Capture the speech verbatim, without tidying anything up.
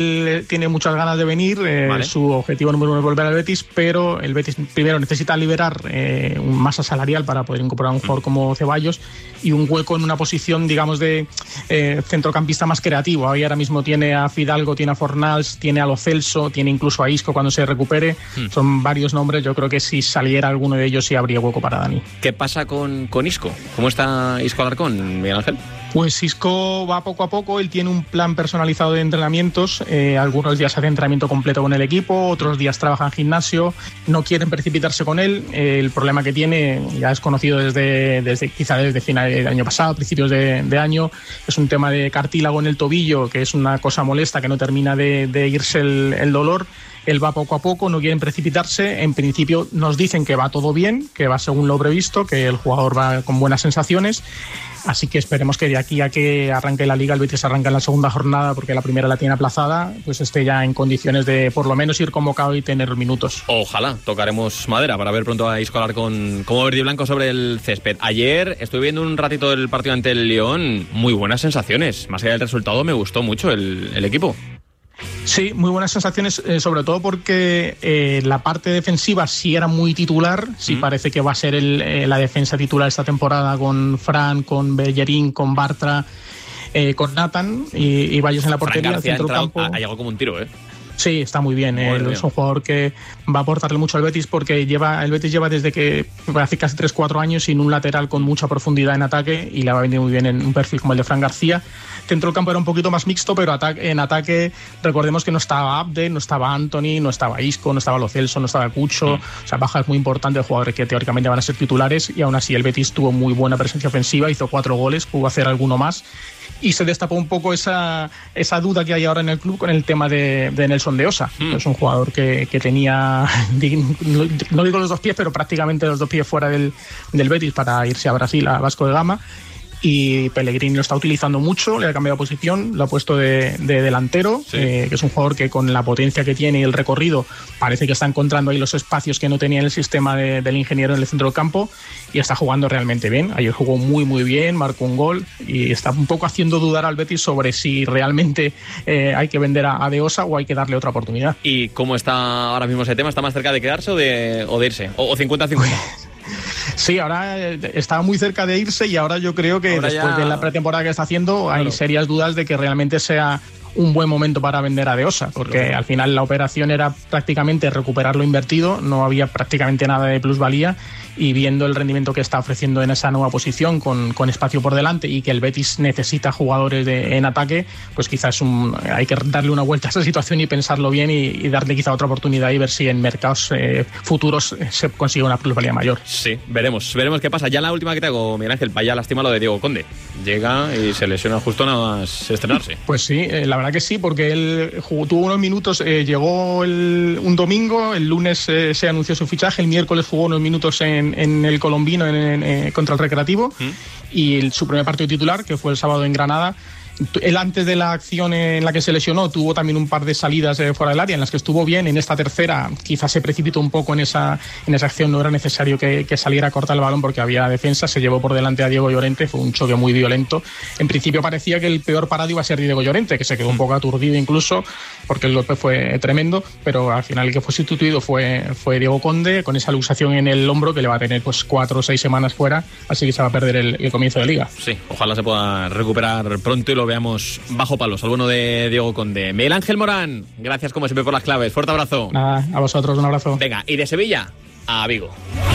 Él tiene muchas ganas de venir, eh, vale. Su objetivo número uno es volver al Betis, pero el Betis primero necesita liberar eh, un masa salarial para poder incorporar a un jugador como Ceballos y un hueco en una posición, digamos, de eh, centrocampista más creativo. Ahí ahora mismo tiene a Fidalgo, tiene a Fornals, tiene a Lo Celso, tiene incluso a Isco cuando se recupere. Mm. Son varios nombres, yo creo que si saliera alguno de ellos sí habría hueco para Dani. ¿Qué pasa con, con Isco? ¿Cómo está Isco Alarcón, Miguel Ángel? Pues Isco va poco a poco, él tiene un plan personalizado de entrenamientos, eh, algunos días hace entrenamiento completo con el equipo, otros días trabaja en gimnasio, no quieren precipitarse con él, eh, el problema que tiene ya es conocido desde, desde quizá desde finales del año pasado, principios de, de año, es un tema de cartílago en el tobillo, que es una cosa molesta que no termina de, de irse el, el dolor. Él va poco a poco, no quieren precipitarse. En principio nos dicen que va todo bien, que va según lo previsto, que el jugador va con buenas sensaciones. Así que esperemos que de aquí a que arranque la Liga, el Betis arranca en la segunda jornada, porque la primera la tiene aplazada, pues esté ya en condiciones de por lo menos ir convocado y tener minutos. Ojalá, tocaremos madera para ver pronto a Isco Alarcón como verde y blanco sobre el césped. Ayer estuve viendo un ratito del partido ante el Lyon, muy buenas sensaciones. Más allá del resultado, me gustó mucho el, el equipo. Sí, muy buenas sensaciones, eh, sobre todo porque eh, la parte defensiva sí era muy titular, sí mm. parece que va a ser el, eh, la defensa titular esta temporada con Fran, con Bellerín, con Bartra, eh, con Nathan y, y Valles en la portería. Fran García ha, entrado, ha llegado como un tiro, ¿eh? Sí, está muy bien. Eh, es un jugador que va a aportarle mucho al Betis porque lleva el Betis lleva desde que hace casi tres cuatro años sin un lateral con mucha profundidad en ataque y le va a venir muy bien en un perfil como el de Fran García. Centro del campo era un poquito más mixto, pero ataque, en ataque recordemos que no estaba Abde, no estaba Anthony, no estaba Isco, no estaba Lo Celso, no estaba Cucho. Mm. O sea, bajas muy importantes de jugadores que teóricamente van a ser titulares y aún así el Betis tuvo muy buena presencia ofensiva, hizo cuatro goles, pudo hacer alguno más. Y se destapó un poco esa, esa duda que hay ahora en el club con el tema de, de Nelson de Osa. Mm. Es un jugador que, que tenía, no digo los dos pies, pero prácticamente los dos pies fuera del, del Betis para irse a Brasil, a Vasco de Gama. Y Pellegrini lo está utilizando mucho, le ha cambiado posición, lo ha puesto de, de delantero, sí. eh, que es un jugador que con la potencia que tiene y el recorrido parece que está encontrando ahí los espacios que no tenía en el sistema de, del ingeniero en el centro del campo y está jugando realmente bien. Ayer jugó muy muy bien, marcó un gol y está un poco haciendo dudar al Betis sobre si realmente eh, hay que vender a, a De Osa o hay que darle otra oportunidad. ¿Y cómo está ahora mismo ese tema? ¿Está más cerca de quedarse o de, o de irse? ¿O cincuenta cincuenta? Sí, ahora está muy cerca de irse y ahora yo creo que ahora después ya... de la pretemporada que está haciendo claro. hay serias dudas de que realmente sea un buen momento para vender a De Osa, porque claro. al final la operación era prácticamente recuperar lo invertido, no había prácticamente nada de plusvalía y viendo el rendimiento que está ofreciendo en esa nueva posición con, con espacio por delante y que el Betis necesita jugadores de, en ataque, pues quizás un, hay que darle una vuelta a esa situación y pensarlo bien y, y darle quizá otra oportunidad y ver si en mercados eh, futuros se consigue una plusvalía mayor. Sí, veremos, veremos qué pasa. Ya la última que te hago, Miguel Ángel, vaya lástima lo de Diego Conde. Llega y se lesiona justo nada más estrenarse. Pues sí, eh, la verdad que sí, porque él jugó, tuvo unos minutos, eh, llegó el, un domingo, el lunes eh, se anunció su fichaje, el miércoles jugó unos minutos en En, en el Colombino en, en, en, contra el Recreativo ¿Mm? y el, su primer partido titular, que fue el sábado en Granada. Él antes de la acción en la que se lesionó tuvo también un par de salidas eh, fuera del área en las que estuvo bien. En esta tercera quizás se precipitó un poco en esa, en esa acción, no era necesario que, que saliera a cortar el balón porque había defensa, se llevó por delante a Diego Llorente, fue un choque muy violento. En principio parecía que el peor parado iba a ser Diego Llorente, que se quedó un poco aturdido incluso porque el golpe fue tremendo, pero al final el que fue sustituido fue, fue Diego Conde con esa luxación en el hombro que le va a tener pues cuatro o seis semanas fuera, así que se va a perder el, el comienzo de Liga. Sí, ojalá se pueda recuperar pronto y lo veamos bajo palos al bueno de Diego Conde. Miguel Ángel Morán, gracias como siempre por las claves. Fuerte abrazo. Nada, a vosotros un abrazo. Venga, y de Sevilla a Vigo.